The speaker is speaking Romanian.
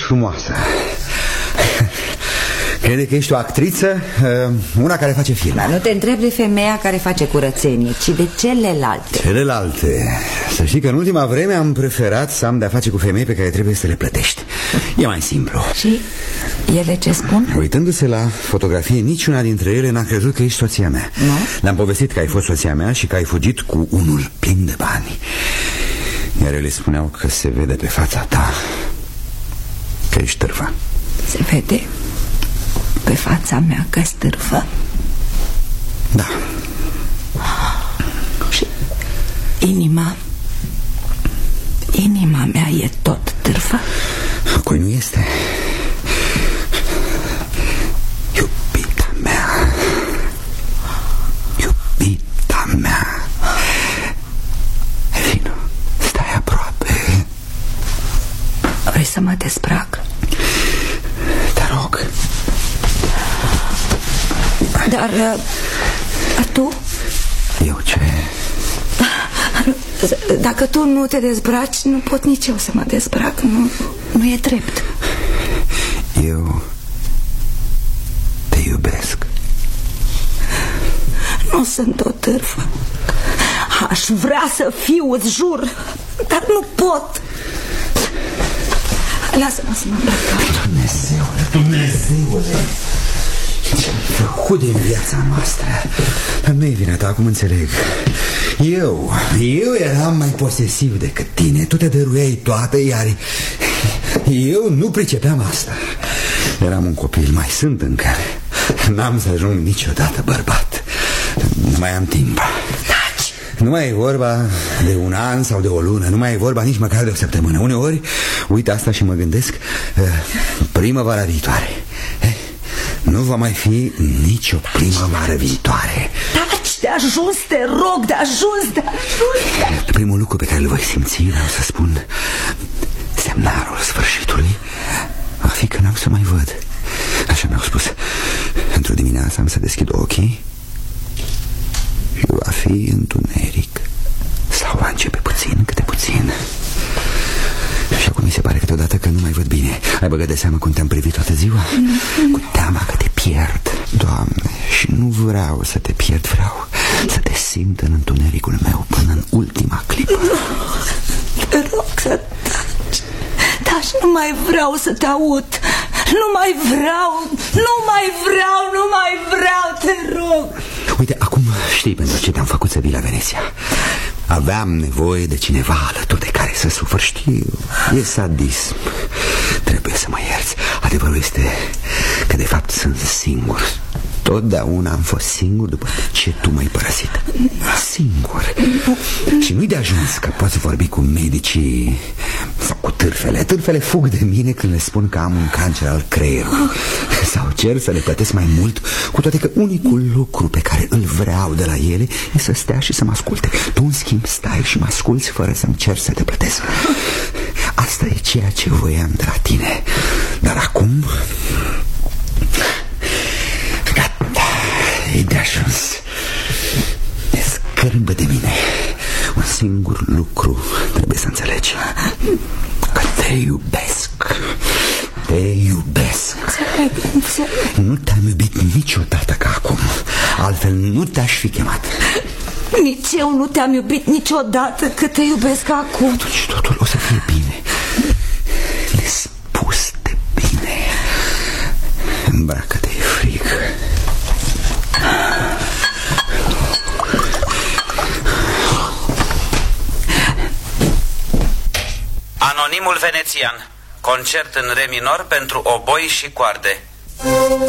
frumoasă. Crede că ești o actriță, una care face filme. Dar nu te întreb de femeia care face curățenie, ci de celelalte. Celelalte. Să știi că în ultima vreme am preferat să am de-a face cu femei pe care trebuie să le plătești. E mai simplu. Și ele ce spun? Uitându-se la fotografie, niciuna dintre ele n-a crezut că ești soția mea. Nu? Le-am povestit că ai fost soția mea și că ai fugit cu unul plin de bani. Iar ele spuneau că se vede pe fața ta că ești târfă. Se vede pe fața mea că stârfă? Da. Și inima mea e tot târfă? Cui nu este? Iubita mea. Iubita mea. Vino, stai aproape. Vrei să mă dezbrac? Te rog. Dar tu? Eu ce? Dacă tu nu te dezbraci, nu pot nici eu să mă dezbrac. Nu e drept. Eu te iubesc. Nu sunt o târfă. Aș vrea să fiu, îți jur, dar nu pot. Lasă-mă să mă îmbrac. Dumnezeule, ce-am făcut din viața noastră? Dar nu e vina ta, acum înțeleg. Eu eram mai posesiv decât tine. Tu te dăruiai toate, iar eu nu pricepeam asta. Eram un copil, mai sunt încă. N-am să ajung niciodată bărbat. Nu mai am timp. Taci! Nu mai e vorba de un an sau de o lună. Nu mai e vorba nici măcar de o săptămână. Uneori uit asta și mă gândesc, primăvara viitoare nu va mai fi nicio primăvară viitoare. Taci, de ajuns, te rog, de ajuns. Primul lucru pe care îl voi simți, vreau să spun, semnarul sfârșitului, va fi că n-am să mai văd. Așa mi-au spus. Într-o dimineață am să deschid ochii și va fi întuneric. Sau va începe puțin, câte puțin. Și acum mi se pare câteodată că nu mai văd bine. Ai băgat de seamă cum te-am privit toată ziua? Cu teama că te pierd. Doamne, și nu vreau să te pierd. Vreau să te simt în întunericul meu până în ultima clipă. Te rog să taci. Taci, nu mai vreau să te aud. Nu mai vreau, te rog. Uite, acum știi pentru ce te-am făcut să vii la Veneția. Aveam nevoie de cineva alături de care să sufăr. Știu, e sadism. Trebuie să mă ierți. Adevărul este că de fapt sunt singur. Totdeauna am fost singur după ce tu m-ai părăsit. Singur. Și nu-i de ajuns că poți vorbi cu medicii sau cu târfele. Târfele fug de mine când le spun că am un cancer al creierului. Sau cer să le plătesc mai mult, cu toate că unicul lucru pe care îl vreau de la ele e să stea și să mă asculte. Tu, în schimb, stai și mă asculți fără să-mi cer să te plătesc. Asta e ceea ce voiam de la tine. Dar acum e de ajuns. E scârbă de mine. Un singur lucru trebuie să înțelegi: că te iubesc. Te iubesc. Înțeleg. Nu te-am iubit niciodată ca acum. Altfel nu te-aș fi chemat. Nici eu nu te-am iubit niciodată cât te iubesc acum. Atunci totul o să fie bine. Nespus de bine. Îmbracă-te, e frig. Anonimul venețian. Concert în re minor pentru oboi și coarde.